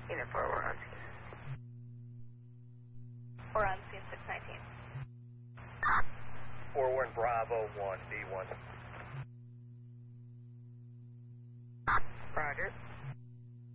Unit 4, we're on scene. We're on scene 619. 41 Bravo 1, B1. Roger.